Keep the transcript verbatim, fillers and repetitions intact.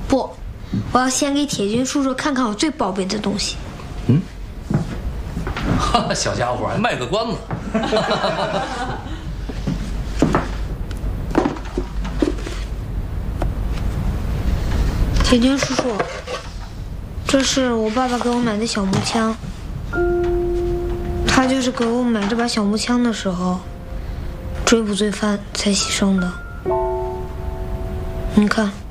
不，我要先给铁军叔叔看看我最宝贝的东西。 嗯，哈，小家伙还卖个关子。 铁军叔叔，这是我爸爸给我买的小木枪，他就是给我买这把小木枪的时候，追捕罪犯才牺牲的。你看。